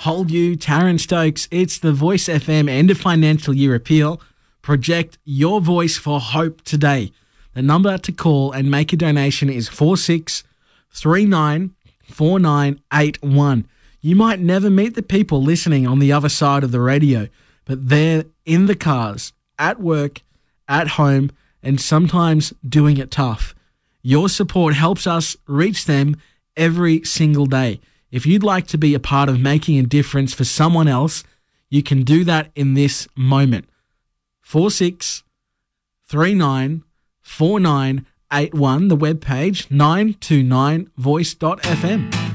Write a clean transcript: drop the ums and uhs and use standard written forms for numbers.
Hold you, Taryn Stokes. It's the Voice FM end of financial year appeal. Project your voice for hope today. The number to call and make a donation is 46394981. You might never meet the people listening on the other side of the radio, but they're in the cars, at work, at home, and sometimes doing it tough. Your support helps us reach them every single day. If you'd like to be a part of making a difference for someone else, you can do that in this moment. 46394981, the webpage 929voice.fm.